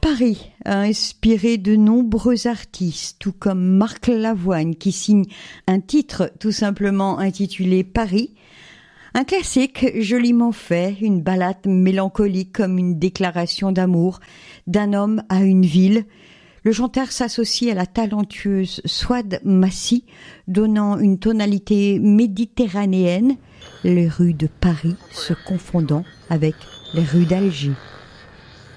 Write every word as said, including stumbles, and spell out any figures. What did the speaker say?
Paris a inspiré de nombreux artistes, tout comme Marc Lavoine qui signe un titre tout simplement intitulé Paris. Un classique joliment fait, une ballade mélancolique comme une déclaration d'amour d'un homme à une ville. Le chanteur s'associe à la talentueuse Souad Massi, donnant une tonalité méditerranéenne, les rues de Paris se confondant avec les rues d'Alger.